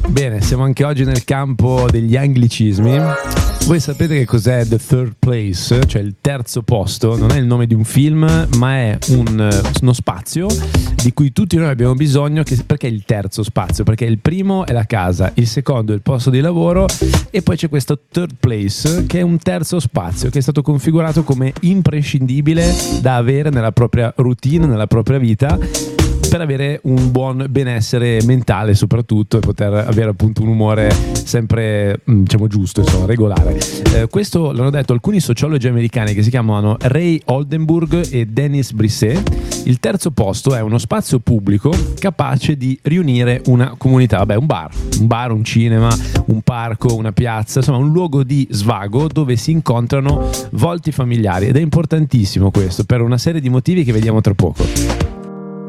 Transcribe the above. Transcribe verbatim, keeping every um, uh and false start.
Bene, siamo anche oggi nel campo degli anglicismi. Voi sapete che cos'è The Third Place, cioè il terzo posto? Non è il nome di un film, ma è un, uno spazio di cui tutti noi abbiamo bisogno. Che, perché il terzo spazio? Perché il primo è la casa, il secondo è il posto di lavoro e poi c'è questo Third Place che è un terzo spazio che è stato configurato come imprescindibile da avere nella propria routine, nella propria vita, per avere un buon benessere mentale soprattutto e poter avere appunto un umore sempre diciamo giusto, insomma regolare. Eh, questo l'hanno detto alcuni sociologi americani che si chiamano Ray Oldenburg e Dennis Brisset. Il terzo posto è uno spazio pubblico capace di riunire una comunità, vabbè un bar, un bar, un cinema, un parco, una piazza, insomma un luogo di svago dove si incontrano volti familiari ed è importantissimo questo per una serie di motivi che vediamo tra poco.